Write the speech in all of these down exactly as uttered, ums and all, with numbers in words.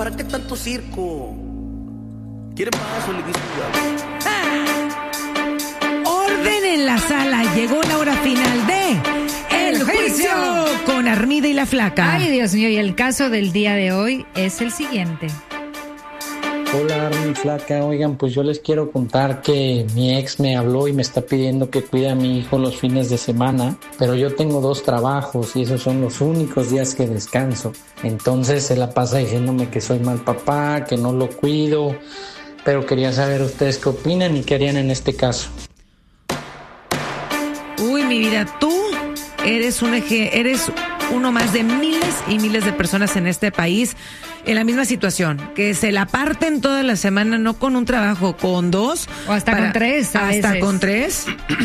¿Para qué tanto circo? ¿Quiere más o le dice ah. Orden en la sala. Llegó la hora final de El Juicio con Armida y la Flaca. Ay, Dios mío, y el caso del día de hoy es el siguiente. Hola, Armi, Flaca. Oigan, pues yo les quiero contar que mi ex me habló y me está pidiendo que cuide a mi hijo los fines de semana, pero yo tengo dos trabajos y esos son los únicos días que descanso. Entonces se la pasa diciéndome que soy mal papá, que no lo cuido, pero quería saber ustedes qué opinan y qué harían en este caso. Uy, mi vida, tú eres un eje, eres uno más de miles y miles de personas en este país en la misma situación, que se la parten toda la semana, no con un trabajo, con dos. O hasta para, con tres. A hasta veces. con tres.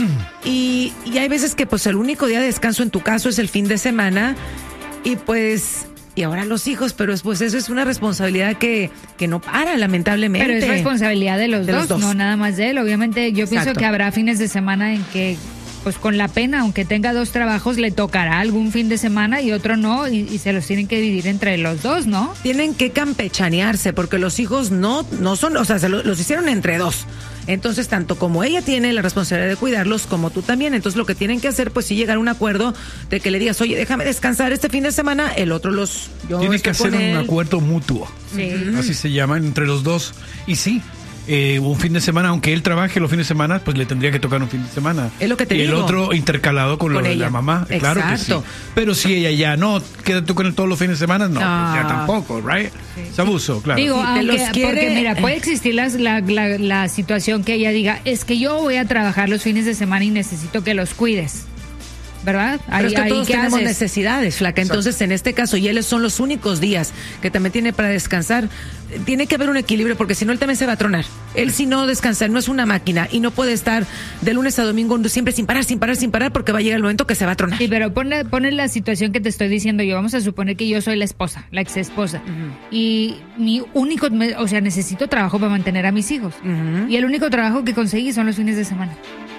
y, y hay veces que pues el único día de descanso en tu caso es el fin de semana. Y pues, y ahora los hijos, pero pues eso es una responsabilidad que, que no para, lamentablemente. Pero es responsabilidad de los, de dos, los dos, no nada más de él. Obviamente yo Exacto. pienso que habrá fines de semana en que, pues con la pena, aunque tenga dos trabajos, le tocará algún fin de semana y otro no, y, y se los tienen que dividir entre los dos, ¿no? Tienen que campechanearse, porque los hijos no, no son, o sea, se lo, los hicieron entre dos. Entonces, tanto como ella tiene la responsabilidad de cuidarlos, como tú también. Entonces, lo que tienen que hacer, pues sí, llegar a un acuerdo de que le digas, oye, déjame descansar este fin de semana, el otro los... Yo Tiene que hacer un acuerdo mutuo. Sí. Así se llama, entre los dos. Y sí, eh, un fin de semana, aunque él trabaje los fines de semana, pues le tendría que tocar un fin de semana. Es lo que te y digo. el otro intercalado con, Con lo de ella. la mamá. Claro que sí. Exacto. Pero si ella ya no, quédate tú con él todos los fines de semana, no, No. pues ya tampoco, ¿right? Sí. Es abuso, claro. Digo, Si te aunque, los quiere- porque mira, puede existir las- la, la, la situación que ella diga, es que yo voy a trabajar los fines de semana y necesito que los cuides, ¿verdad? Pero Ahí, es que ahí, todos ¿qué tenemos haces? necesidades, Flaca. Entonces, en este caso, y él son los únicos días que también tiene para descansar. Tiene que haber un equilibrio, porque si no, él también se va a tronar. Él, si no descansa, no es una máquina y no puede estar de lunes a domingo siempre sin parar, sin parar, sin parar, porque va a llegar el momento que se va a tronar. Sí, pero pone, pone la situación que te estoy diciendo yo. Vamos a suponer que yo soy la esposa, la ex esposa. Uh-huh. Y mi único, o sea, necesito trabajo para mantener a mis hijos. Uh-huh. Y el único trabajo que conseguí son los fines de semana.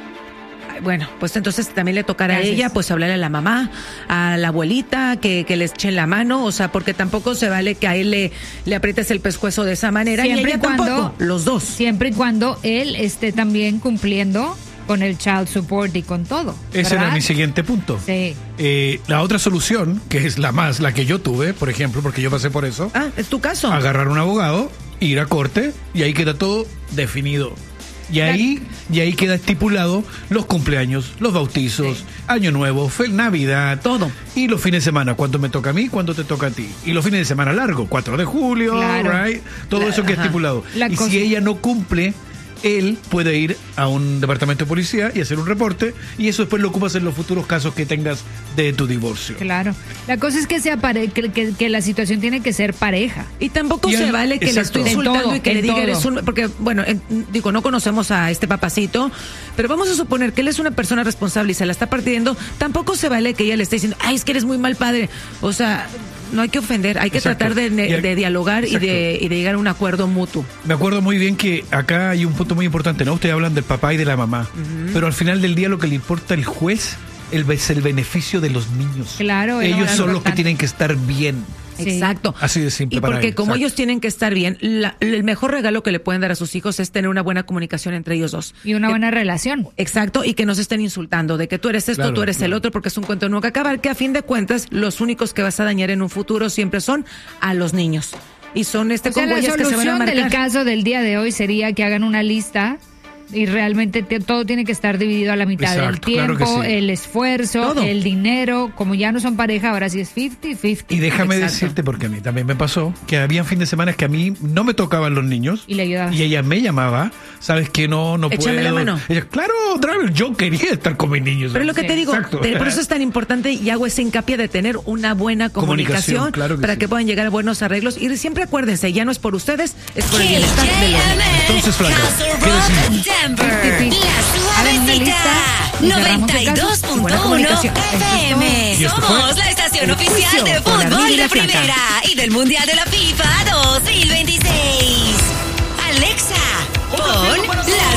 Bueno, pues entonces también le tocará Gracias. a ella, pues hablarle a la mamá, a la abuelita, que, que les echen la mano, o sea, porque tampoco se vale que a él le, le aprietes el pescuezo de esa manera. Siempre y ella y cuando, tampoco, los dos. Siempre y cuando él esté también cumpliendo con el child support y con todo. Ese ¿verdad? era mi siguiente punto. Sí. Eh, la otra solución, que es la más, la que yo tuve, por ejemplo, porque yo pasé por eso. Ah, es tu caso. Agarrar un abogado, ir a corte, y ahí queda todo definido. Y ahí, y ahí queda estipulado los cumpleaños, los bautizos, sí. Año Nuevo, Fe, Navidad, todo. Y los fines de semana, cuánto me toca a mí, cuánto te toca a ti. Y los fines de semana largo, cuatro de julio, claro. right? Todo La, eso que es estipulado. La y cosa. si ella no cumple, él puede ir a un departamento de policía y hacer un reporte, y eso después lo ocupas en los futuros casos que tengas de tu divorcio. Claro. La cosa es que sea pare que, que, que la situación tiene que ser pareja. Y tampoco y se el, vale que exacto. le estoy insultando todo, y que le diga todo. eres un... Porque, bueno, en, digo, no conocemos a este papacito, pero vamos a suponer que él es una persona responsable y se la está partiendo. Tampoco se vale que ella le esté diciendo, ay, es que eres muy mal padre. O sea... No hay que ofender, hay que exacto. tratar de, de, de dialogar y de, y de llegar a un acuerdo mutuo. Me acuerdo muy bien que acá hay un punto muy importante, ¿no? Ustedes hablan del papá y de la mamá, uh-huh. pero al final del día lo que le importa al juez el, es el beneficio de los niños. Claro. Ellos son los que tienen que estar bien. Sí. Exacto. Así de simple. Y porque para él. como Exacto. ellos tienen que estar bien, la, el mejor regalo que le pueden dar a sus hijos es tener una buena comunicación entre ellos dos. Y una que, buena relación. Exacto, y que no se estén insultando, de que tú eres esto, claro, tú eres claro. el otro, porque es un cuento nunca acabar, que a fin de cuentas los únicos que vas a dañar en un futuro siempre son a los niños. Y son este o sea, con huellas que se van a la marcar. solución del caso del día de hoy sería que hagan una lista y realmente te, todo tiene que estar dividido a la mitad. Exacto, el tiempo, claro sí. el esfuerzo, todo. El dinero. Como ya no son pareja, ahora sí es cincuenta cincuenta. Y déjame Exacto. decirte, porque a mí también me pasó, que había fines de semana que a mí no me tocaban los niños. Y le ayudaba. Y ella me llamaba, ¿sabes qué? No, no Échame puedo. la mano. Ella, claro, Driver, yo quería estar con mis niños. Pero es lo que Sí. te digo, Exacto. te, por eso es tan importante y hago ese hincapié de tener una buena comunicación, Comunicación, claro que para sí. que puedan llegar a buenos arreglos. Y siempre acuérdense, ya no es por ustedes, es por el bienestar de los niños. Entonces, Flaca, ¿qué decimos? Denver, la Hagan una suavecita, lista y cerramos noventa el y caso. dos punto Buena uno comunicación. F M. ¿Y esto fue? Somos la estación El oficial Juicio de con Armida fútbol y la de Flaca. primera y del Mundial de la FIFA dos mil veintiséis. Alexa, pon la